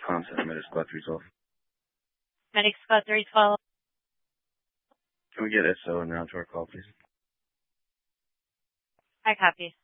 Concept Medic Squad 312. Medic Squad 312. Can we get SO and round to our call, please? I copy.